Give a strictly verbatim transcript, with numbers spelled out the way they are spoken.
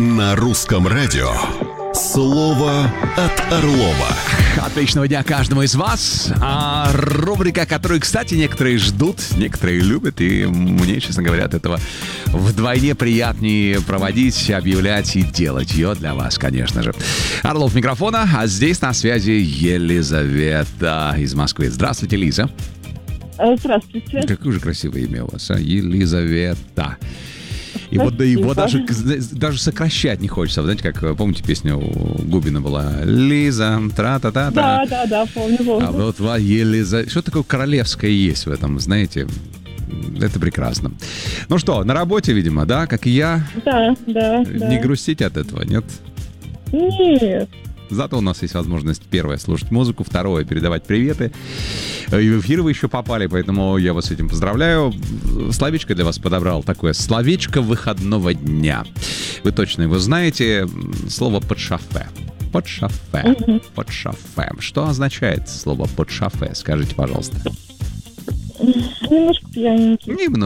На русском радио слово от Орлова. Отличного дня каждому из вас. А, рубрика, которую, кстати, некоторые ждут, некоторые любят, и мне, честно говоря, от этого вдвойне приятнее проводить, объявлять и делать ее для вас, конечно же. Орлов микрофона, а здесь на связи Елизавета из Москвы. Здравствуйте, Лиза. Здравствуйте. Какое же красивое имя у вас, а? Елизавета. И вот да, его даже, даже сокращать не хочется. Знаете, как, помните, песня у Губина была? Лиза, тра-та-та-та. Да, да, да, помню, помню. А вот Елиза... Что такое королевское есть в этом, знаете? Это прекрасно. Ну что, на работе, видимо, да? Как и я? Да, да, Не да. грустите от этого, нет? Нет. Зато у нас есть возможность, первое, слушать музыку, второе, передавать приветы. И в эфир вы еще попали, поэтому я вас с этим поздравляю. Словечко для вас подобрал такое. Словечко выходного дня. Вы точно его знаете. Слово «под шофе». Под шофе. Угу. Под шофе. Что означает слово «под шофе»? Скажите, пожалуйста. Немножко пьяненький. Немного.